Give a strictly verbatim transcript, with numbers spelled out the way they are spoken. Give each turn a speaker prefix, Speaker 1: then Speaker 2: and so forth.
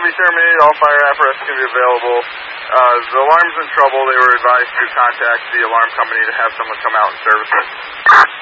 Speaker 1: be terminated. All fire apparatus can be available. Uh, the alarm's in trouble. They were advised to contact the alarm company to have someone come out and service it.